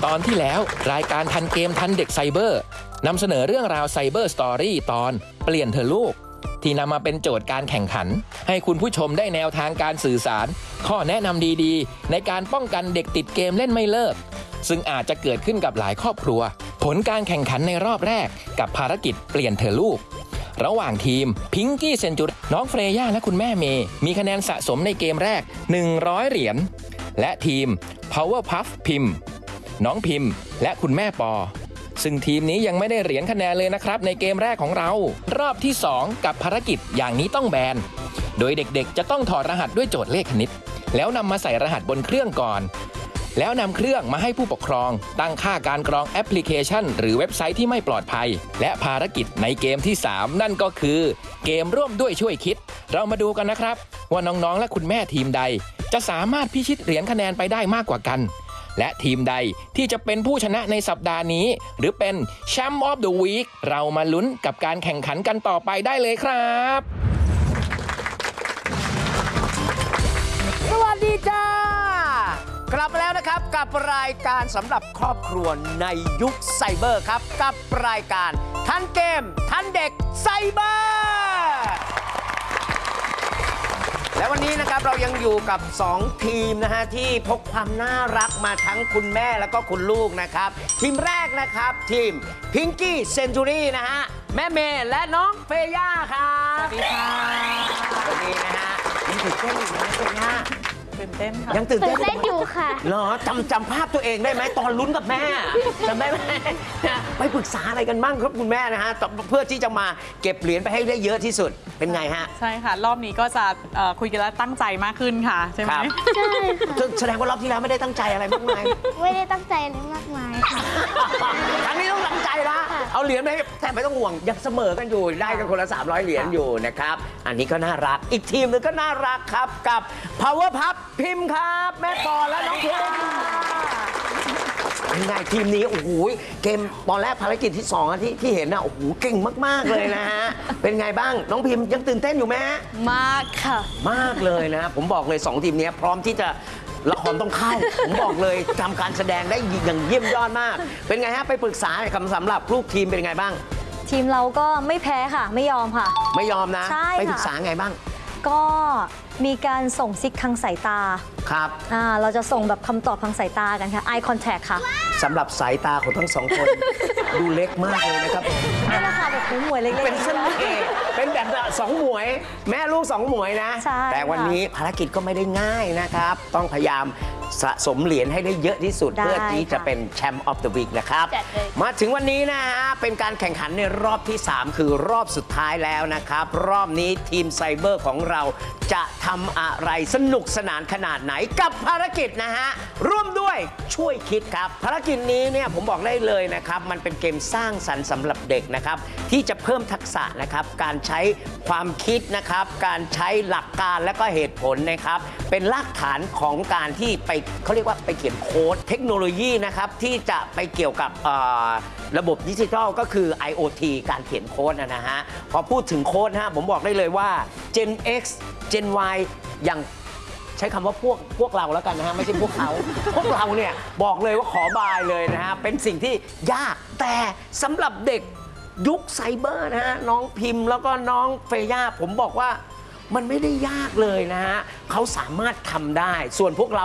ตอนที่แล้วรายการทันเกมทันเด็กไซเบอร์นำเสนอเรื่องราวไซเบอร์สตอรี่ตอนเปลี่ยนเธอลูกที่นำมาเป็นโจทย์การแข่งขันให้คุณผู้ชมได้แนวทางการสื่อสารข้อแนะนำดีๆในการป้องกันเด็กติดเกมเล่นไม่เลิกซึ่งอาจจะเกิดขึ้นกับหลายครอบครัวผลการแข่งขันในรอบแรกกับภารกิจเปลี่ยนเธอลูกระหว่างทีมพิงกี้เซนจูรี่น้องเฟรย่าและคุณแม่เมย์มีคะแนนสะสมในเกมแรก100เหรียญและทีม Powerpuff พิมพ์น้องพิมพ์และคุณแม่ปอซึ่งทีมนี้ยังไม่ได้เหรียญคะแนนเลยนะครับในเกมแรกของเรารอบที่2กับภารกิจอย่างนี้ต้องแบนโดยเด็กๆจะต้องถอดรหัสด้วยโจทย์เลขคณิตแล้วนำมาใส่รหัสบนเครื่องก่อนแล้วนำเครื่องมาให้ผู้ปกครองตั้งค่าการกรองแอปพลิเคชันหรือเว็บไซต์ที่ไม่ปลอดภัยและภารกิจในเกมที่3นั่นก็คือเกมร่วมด้วยช่วยคิดเรามาดูกันนะครับว่าน้องๆและคุณแม่ทีมใดจะสามารถพิชิตเหรียญคะแนนไปได้มากกว่ากันและทีมใดที่จะเป็นผู้ชนะในสัปดาห์นี้หรือเป็นแชมป์ออฟเดอะวีคเรามาลุ้นกับการแข่งขันกันต่อไปได้เลยครับสวัสดีจ้ากลับมาแล้วนะครับกับรายการสำหรับครอบครัวในยุคไซเบอร์ครับกับรายการทันเกมทันเด็กไซเบอร์และวันนี้นะครับเรายังอยู่กับ2ทีมนะฮะที่พกความน่ารักมาทั้งคุณแม่แล้วก็คุณลูกนะครับทีมแรกนะครับทีมพิงกี้เซนจูรี่นะฮะแม่เมย์และน้องเฟย่าครับสวัสดีค่ะสวัสดีนะฮะยังตื่นเต้นอยู่นะเฟย่าตื่นเต้นค่ะยังตื่นเต้นอยู่ค่ะเหรอจำภาพตัวเองได้ไหมตอนลุ้นกับแม่จำได้ไหมไปปรึกษาอะไรกันบ้างครับคุณแม่นะฮะเพื่อที่จะมาเก็บเหรียญไปให้ได้เยอะที่สุดเป็นไงฮะใช่ค่ะรอบนี้ก็จะคุยกันแล้วตั้งใจมากขึ้นค่ะใช่ไหมใช่ค่ะแสดงว่ารอบที่แล้วไม่ได้ตั้งใจอะไรมากมายไม่ได้ตั้งใจอะไรมากมายค่ะครั้งนี้ต้องตั้งใจละเอาเหรียญไปแต่ไม่ต้องห่วงยังเสมอกันอยู่ได้กันคนละ300เหรียญอยู่นะครับอันนี้ก็น่ารักอีกทีมนึงก็น่ารักครับกับ Powerpuff พิมพ์ครับแม่ปอและน้องพิมเป็นไงทีมนี้โอ้โหเกมตอนแรกภารกิจที่2ที่เห็นนะโอ้โหเก่งมากๆเลยนะฮะเป็นไงบ้างน้องพิมพ์ยังตื่นเต้นอยู่ไหมฮะมากค่ะมากเลยนะผมบอกเลย2ทีมนี้พร้อมที่จะละครต้องเข้าผมบอกเลยทำการแสดงได้อย่างเยี่ยมยอดมากเป็นไงฮะไปปรึกษาสำหรับลูกทีมเป็นไงบ้างทีมเราก็ไม่แพ้ค่ะไม่ยอมค่ะไม่ยอมนะไปปรึกษาไงบ้างก็มีการส่งซิกทางสายตาครับเราจะส่งแบบคำตอบทางสายตากันค่ะ eye contact ค่ะสำหรับสายตาของทั้ง2คนดูเล็กมากเลยนะครับนี่แหละค่ะแบบหมวยเล็กๆเป็นเส้นเอกเป็นแบบ2หมวยแม่ลูก2หมวยนะแต่วันนี้ภารกิจก็ไม่ได้ง่ายนะครับต้องพยายามสะสมเหรียญให้ได้เยอะที่สุดเพื่อที่จะเป็นแชมป์ออฟเดอะวีคนะครับมาถึงวันนี้นะฮะเป็นการแข่งขันในรอบที่3คือรอบสุดท้ายแล้วนะครับรอบนี้ทีมไซเบอร์ของเราจะทำอะไรสนุกสนานขนาดไหนกับภารกิจนะฮะร่วมด้วยช่วยคิดครับภารกิจนี้เนี่ยผมบอกได้เลยนะครับมันเป็นเกมสร้างสรรค์สำหรับเด็กนะครับที่จะเพิ่มทักษะนะครับการใช้ความคิดนะครับการใช้หลักการและก็เหตุผลนะครับเป็นรากฐานของการที่ไปเขาเรียกว่าไปเขียนโค้ดเทคโนโลยีนะครับที่จะไปเกี่ยวกับระบบดิจิทัลก็คือ IoT การเขียนโค้ดนะฮะพอพูดถึงโค้ดฮะผมบอกได้เลยว่า Gen X Gen Y อย่างใช้คำว่าพวกเราแล้วกันนะฮะไม่ใช่พวกเขาพวกเราเนี่ยบอกเลยว่าขอบายเลยนะฮะเป็นสิ่งที่ยากแต่สำหรับเด็กยุคไซเบอร์นะฮะน้องพิมพ์แล้วก็น้องเฟย่าผมบอกว่ามันไม่ได้ยากเลยนะฮะเขาสามารถทำได้ส่วนพวกเรา